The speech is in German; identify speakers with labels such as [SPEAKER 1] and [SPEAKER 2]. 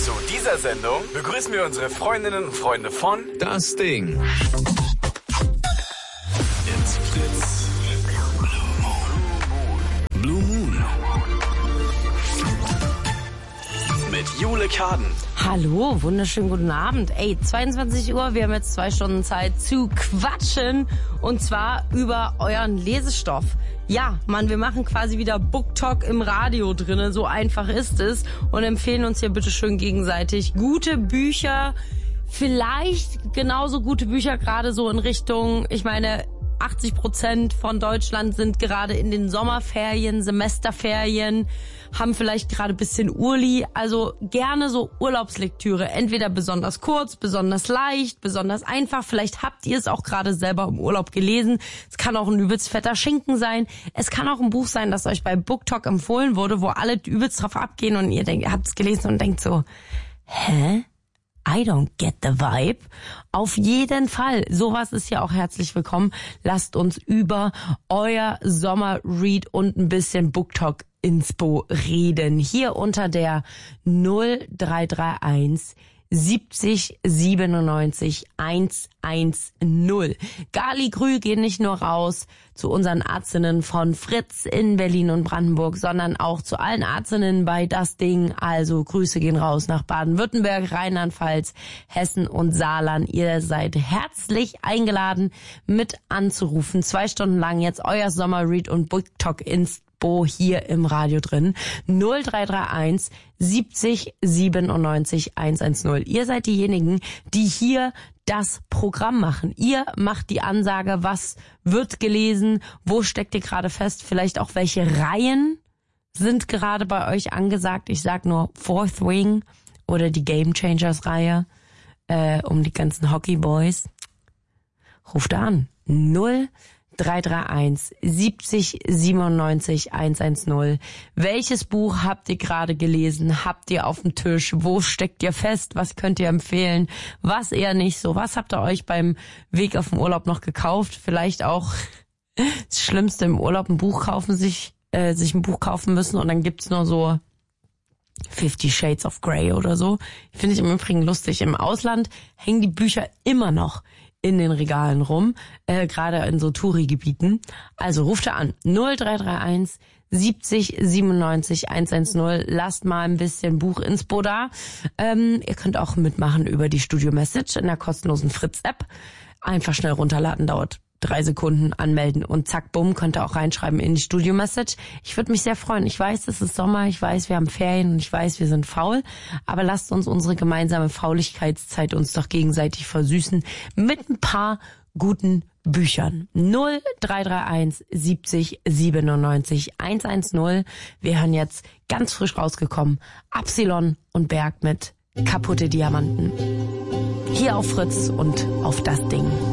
[SPEAKER 1] Zu dieser Sendung begrüßen wir unsere Freundinnen und Freunde von
[SPEAKER 2] Das Ding.
[SPEAKER 1] It's Fritz.
[SPEAKER 2] Blue Moon.
[SPEAKER 1] Mit Jule Kaden.
[SPEAKER 3] Hallo, wunderschönen guten Abend. 22 Uhr, wir haben jetzt 2 Stunden Zeit zu quatschen. Und zwar über euren Lesestoff. Ja, Mann, wir machen quasi wieder Book Talk im Radio drinnen. So einfach ist es. Und empfehlen uns hier bitte schön gegenseitig gute Bücher. Vielleicht genauso gute Bücher, gerade so in Richtung, ich meine, 80% von Deutschland sind gerade in den Sommerferien, Semesterferien, haben vielleicht gerade ein bisschen Urli. Also gerne so Urlaubslektüre. Entweder besonders kurz, besonders leicht, besonders einfach. Vielleicht habt ihr es auch gerade selber im Urlaub gelesen. Es kann auch ein übelst fetter Schinken sein. Es kann auch ein Buch sein, das euch bei BookTok empfohlen wurde, wo alle übelst drauf abgehen und ihr habt es gelesen und denkt so, hä? I don't get the vibe. Auf jeden Fall. Sowas ist ja auch herzlich willkommen. Lasst uns über euer Sommerread und ein bisschen BookTok Inspo reden. Hier unter der 0331 70 97 110. Gali-Grü gehen nicht nur raus zu unseren Ärztinnen von Fritz in Berlin und Brandenburg, sondern auch zu allen Ärztinnen bei Das Ding. Also Grüße gehen raus nach Baden-Württemberg, Rheinland-Pfalz, Hessen und Saarland. Ihr seid herzlich eingeladen, mit anzurufen. 2 Stunden lang jetzt euer Sommerread und BookTok Inspo hier im Radio drin. 0331 70 97 110. Ihr seid diejenigen, die hier das Programm machen. Ihr macht die Ansage, was wird gelesen, wo steckt ihr gerade fest, vielleicht auch welche Reihen sind gerade bei euch angesagt. Ich sag nur Fourth Wing oder die Game Changers Reihe um die ganzen Hockey Boys. Ruft an. 0331 70 97 110. Welches Buch habt ihr gerade gelesen? Habt ihr auf dem Tisch? Wo steckt ihr fest? Was könnt ihr empfehlen? Was eher nicht so? Was habt ihr euch beim Weg auf den Urlaub noch gekauft? Vielleicht auch das Schlimmste im Urlaub, ein Buch kaufen, sich ein Buch kaufen müssen und dann gibt's nur so 50 Shades of Grey oder so. Finde ich im Übrigen lustig. Im Ausland hängen die Bücher immer noch in den Regalen rum, gerade in so Touri-Gebieten. Also ruft er an 0331 70 97 110. Lasst mal ein bisschen Buchinspo da. Ihr könnt auch mitmachen über die Studio Message in der kostenlosen Fritz-App. Einfach schnell runterladen, dauert 3 Sekunden, anmelden und zack, bumm, könnt ihr auch reinschreiben in die Studio Message. Ich würde mich sehr freuen. Ich weiß, es ist Sommer, ich weiß, wir haben Ferien und ich weiß, wir sind faul, aber lasst uns unsere gemeinsame Fauligkeitszeit uns doch gegenseitig versüßen mit ein paar guten Büchern. 0331 70 97 110. Wir hören jetzt ganz frisch rausgekommen Absilon und Berg mit Kaputte Diamanten. Hier auf Fritz und auf Das Ding.